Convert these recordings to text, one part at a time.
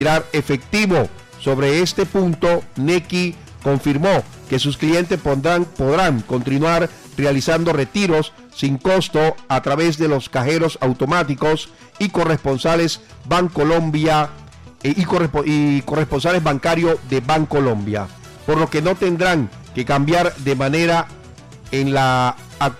efectivo. Sobre este punto, Nequi confirmó que sus clientes podrán continuar realizando retiros sin costo a través de los cajeros automáticos y corresponsales Bancolombia y corresponsales bancarios de Bancolombia, por lo que no tendrán que cambiar de manera en la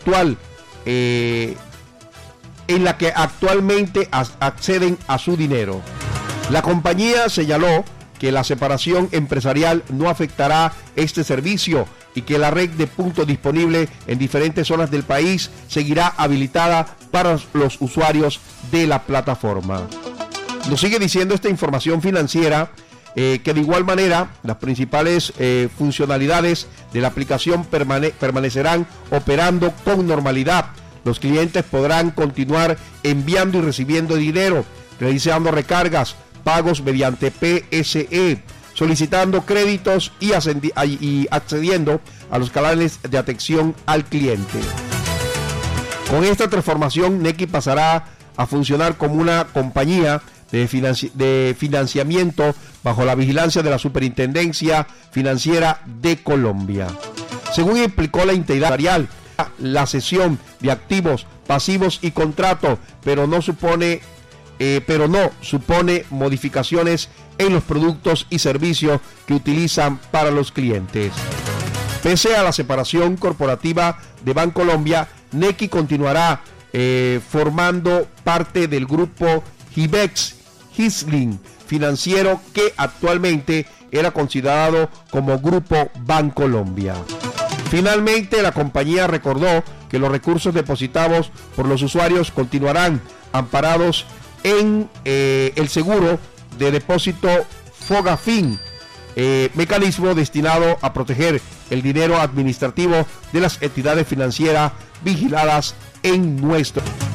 que actualmente acceden a su dinero. La compañía señaló que la separación empresarial no afectará este servicio y que la red de puntos disponible en diferentes zonas del país seguirá habilitada para los usuarios de la plataforma. Nos sigue diciendo esta información financiera que de igual manera las principales funcionalidades de la aplicación permanecerán operando con normalidad. Los clientes podrán continuar enviando y recibiendo dinero, realizando recargas, pagos mediante PSE, solicitando créditos y accediendo a los canales de atención al cliente. Con esta transformación, Nequi pasará a funcionar como una compañía de financiamiento bajo la vigilancia de la Superintendencia Financiera de Colombia. Según explicó la entidad empresarial, la cesión de activos, pasivos y contratos, pero no supone modificaciones en los productos y servicios que utilizan para los clientes. Pese a la separación corporativa de Bancolombia, Nequi continuará formando parte del grupo Hibex Hisling financiero, que actualmente era considerado como Grupo Bancolombia. Finalmente, la compañía recordó que los recursos depositados por los usuarios continuarán amparados en el seguro de depósito Fogafín, mecanismo destinado a proteger el dinero administrativo de las entidades financieras vigiladas en nuestro